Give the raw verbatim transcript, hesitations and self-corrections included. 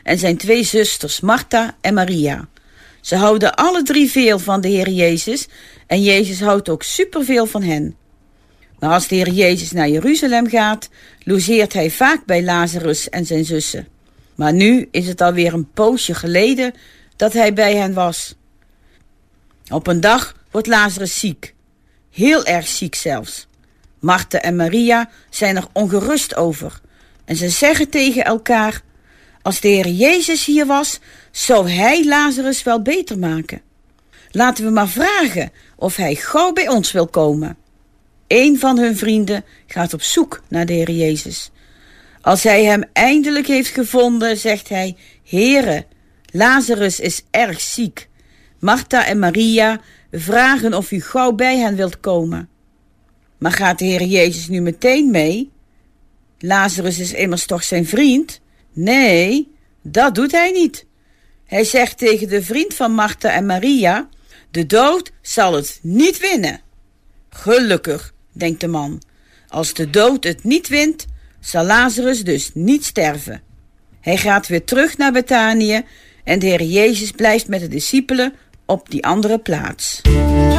en zijn twee zusters, Martha en Maria. Ze houden alle drie veel van de Heer Jezus en Jezus houdt ook superveel van hen. Maar als de Heer Jezus naar Jeruzalem gaat, logeert hij vaak bij Lazarus en zijn zussen. Maar nu is het alweer een poosje geleden dat hij bij hen was. Op een dag wordt Lazarus ziek. Heel erg ziek zelfs. Martha en Maria zijn er ongerust over. En ze zeggen tegen elkaar: als de Heer Jezus hier was, zou hij Lazarus wel beter maken. Laten we maar vragen of hij gauw bij ons wil komen. Een van hun vrienden gaat op zoek naar de Heer Jezus. Als hij hem eindelijk heeft gevonden, zegt hij: Heere, Lazarus is erg ziek. Martha en Maria vragen of u gauw bij hen wilt komen. Maar gaat de Heer Jezus nu meteen mee? Lazarus is immers toch zijn vriend? Nee, dat doet hij niet. Hij zegt tegen de vriend van Martha en Maria: de dood zal het niet winnen. Gelukkig, denkt de man. Als de dood het niet wint, zal Lazarus dus niet sterven. Hij gaat weer terug naar Betanië en de Heer Jezus blijft met de discipelen op die andere plaats.